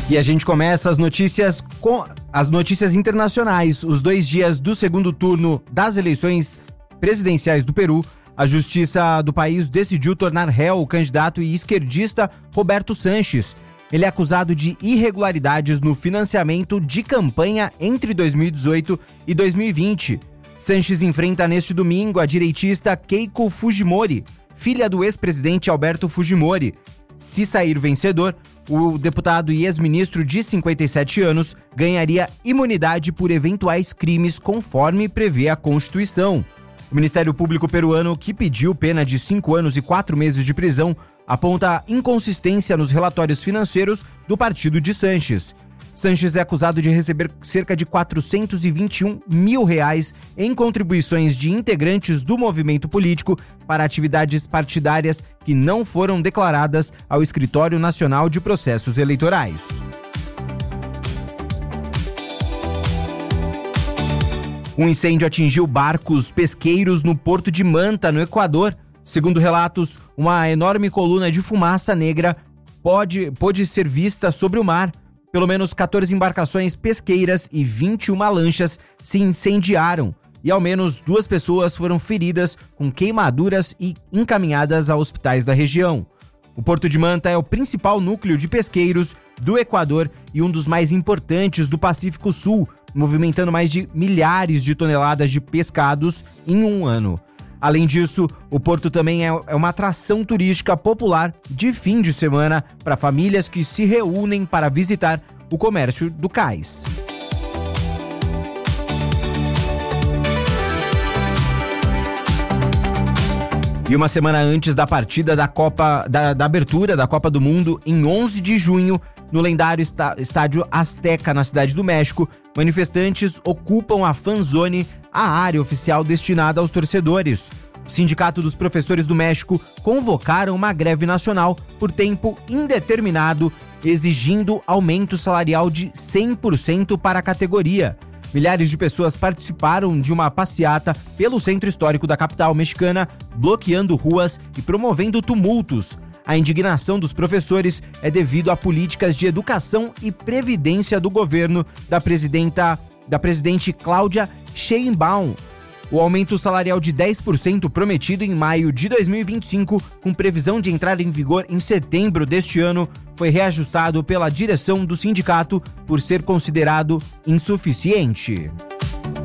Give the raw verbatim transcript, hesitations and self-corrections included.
E a gente começa as notícias com as notícias internacionais. Os dois dias do segundo turno das eleições presidenciais do Peru, a justiça do país decidiu tornar réu o candidato e esquerdista Roberto Sanches. Ele é acusado de irregularidades no financiamento de campanha entre dois mil e dezoito e dois mil e vinte. Sanches enfrenta neste domingo a direitista Keiko Fujimori, filha do ex-presidente Alberto Fujimori. Se sair vencedor, o deputado e ex-ministro de cinquenta e sete anos ganharia imunidade por eventuais crimes conforme prevê a Constituição. O Ministério Público peruano, que pediu pena de cinco anos e quatro meses de prisão, aponta inconsistência nos relatórios financeiros do partido de Sanches. Sanches é acusado de receber cerca de quatrocentos e vinte e um mil reais em contribuições de integrantes do movimento político para atividades partidárias que não foram declaradas ao Escritório Nacional de Processos Eleitorais. Um incêndio atingiu barcos pesqueiros no porto de Manta, no Equador. Segundo relatos, uma enorme coluna de fumaça negra pode, pode ser vista sobre o mar. Pelo menos quatorze embarcações pesqueiras e vinte e uma lanchas se incendiaram e ao menos duas pessoas foram feridas com queimaduras e encaminhadas a hospitais da região. O Porto de Manta é o principal núcleo de pesqueiros do Equador e um dos mais importantes do Pacífico Sul, movimentando mais de milhares de toneladas de pescados em um ano. Além disso, o porto também é uma atração turística popular de fim de semana para famílias que se reúnem para visitar o comércio do cais. E uma semana antes da partida da Copa, da, da abertura da Copa do Mundo, em onze de junho, no lendário está, estádio Azteca, na Cidade do México, manifestantes ocupam a fanzone, a área oficial destinada aos torcedores. O Sindicato dos Professores do México convocaram uma greve nacional por tempo indeterminado, exigindo aumento salarial de cem por cento para a categoria. Milhares de pessoas participaram de uma passeata pelo centro histórico da capital mexicana, bloqueando ruas e promovendo tumultos. A indignação dos professores é devido a políticas de educação e previdência do governo da presidenta, da presidente Cláudia Sheinbaum. O aumento salarial de dez por cento prometido em maio de dois mil e vinte e cinco, com previsão de entrar em vigor em setembro deste ano, foi reajustado pela direção do sindicato por ser considerado insuficiente.